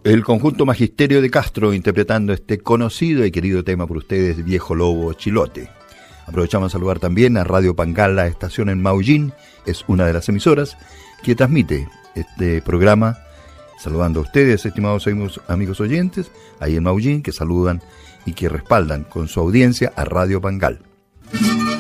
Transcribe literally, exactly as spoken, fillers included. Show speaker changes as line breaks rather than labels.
El conjunto Magisterio de Castro interpretando este conocido y querido tema por ustedes, Viejo Lobo Chilote. Aprovechamos a saludar también a Radio Pangal, la estación en Maullín, es una de las emisoras que transmite este programa. Saludando a ustedes, estimados amigos, amigos oyentes, ahí en Maullín, que saludan y que respaldan con su audiencia a Radio Pangal.